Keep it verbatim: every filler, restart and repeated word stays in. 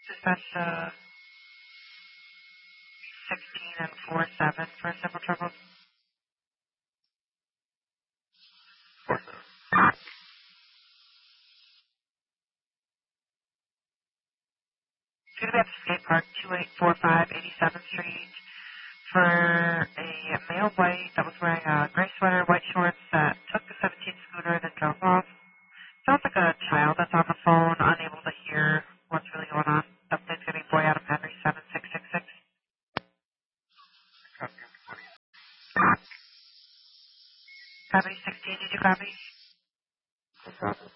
Is that uh, sixteen and four seven for simple troubles? four seven. It's going to be at the skate park, two eight four five eighty-seventh Street, for a male white that was wearing a gray sweater, white shorts, that took the seventeen scooter and then drove off. Sounds like a child that's on the phone, unable to hear what's really going on. Update's going to be boy out of Henry seven six six six. Copy sixteen, did you copy? No problem.